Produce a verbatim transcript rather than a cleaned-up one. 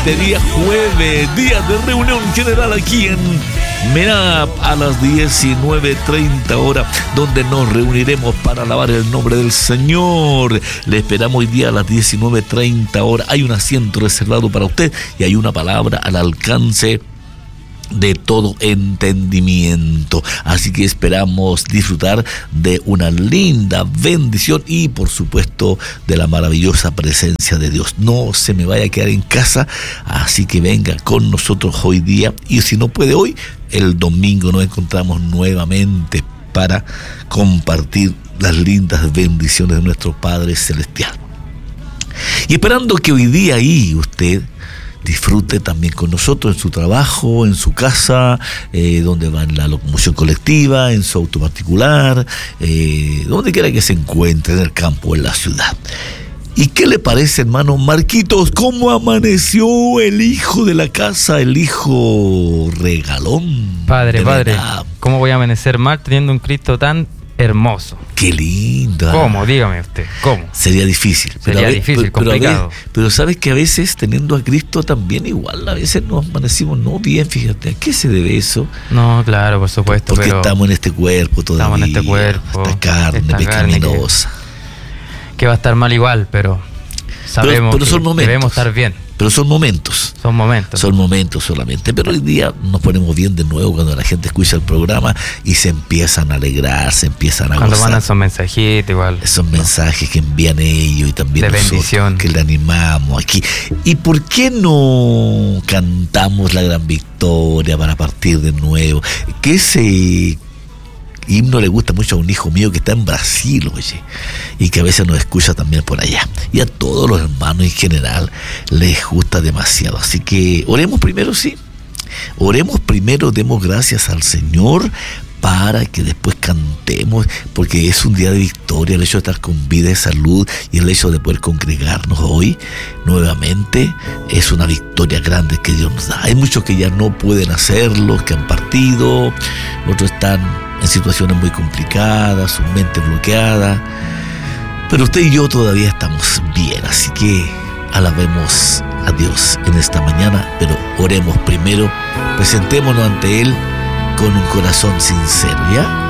este día jueves, día de reunión general aquí en MENAP a las diecinueve treinta horas, donde nos reuniremos para alabar el nombre del Señor. Le esperamos hoy día a las diecinueve treinta horas. Hay un asiento reservado para usted y hay una palabra al alcance de todo entendimiento. Así que esperamos disfrutar de una linda bendición y por supuesto de la maravillosa presencia de Dios. No se me vaya a quedar en casa, así que venga con nosotros hoy día, y si no puede hoy, el domingo nos encontramos nuevamente para compartir las lindas bendiciones de nuestro Padre Celestial. Y esperando que hoy día ahí usted disfrute también con nosotros en su trabajo, en su casa, eh, donde va en la locomoción colectiva, en su auto particular, eh, donde quiera que se encuentre, en el campo o en la ciudad. ¿Y qué le parece, hermano Marquitos? ¿Cómo amaneció el hijo de la casa, el hijo regalón? Padre, padre, ¿cómo voy a amanecer mal teniendo un Cristo tan hermoso? Qué lindo. ¿Cómo? Dígame usted, ¿cómo? Sería difícil. Sería pero difícil, pero, complicado. Pero, veces, pero sabes que a veces teniendo a Cristo también igual, a veces nos amanecimos no bien, fíjate. ¿A qué se debe eso? No, claro, por supuesto. Porque pero estamos en este cuerpo todavía. Estamos en este cuerpo. Esta carne esta pecaminosa. Carne que, que va a estar mal igual, pero sabemos pero, pero que debemos estar bien. Pero son momentos. Son momentos. Son momentos solamente. Pero hoy día nos ponemos bien de nuevo cuando la gente escucha el programa y se empiezan a alegrar, se empiezan a cuando gozar. mandan esos mensajitos igual. Esos ¿no? mensajes que envían ellos y también de nosotros bendición, que le animamos aquí. ¿Y por qué no cantamos la gran victoria para partir de nuevo? Que ese himno le gusta mucho a un hijo mío que está en Brasil, oye, y que a veces nos escucha también por allá. Y a todos los hermanos en general les gusta demasiado. Así que oremos primero, sí. Oremos primero, demos gracias al Señor para que después cantemos, porque es un día de victoria, el hecho de estar con vida y salud y el hecho de poder congregarnos hoy nuevamente es una victoria grande que Dios nos da. Hay muchos que ya no pueden hacerlo, que han partido, otros están en situaciones muy complicadas, su mente bloqueada, pero usted y yo todavía estamos bien, así que alabemos a Dios en esta mañana, pero oremos primero, presentémonos ante Él con un corazón sincero, ¿ya?